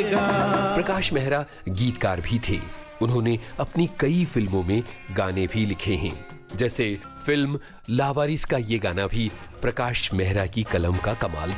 प्रकाश मेहरा गीतकार भी थे। उन्होंने अपनी कई फिल्मों में गाने भी लिखे हैं। जैसे फिल्म लावारिस का ये गाना भी प्रकाश मेहरा की कलम का कमाल